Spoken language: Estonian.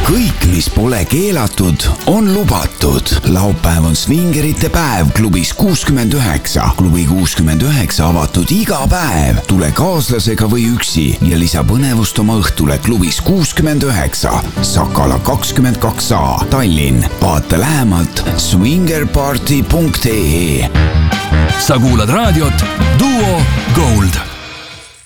kõik, mis pole keelatud, on lubatud. Laupäev on svingerite päev klubis 69. Klubi 69 avatud iga päev. Tule kaaslasega või üksi ja lisa põnevust oma õhtule klubis 69. Sakala 22a, Tallinn. Vaata lähemalt swingerparty.ee. Sa kuulad raadiot Duo Gold.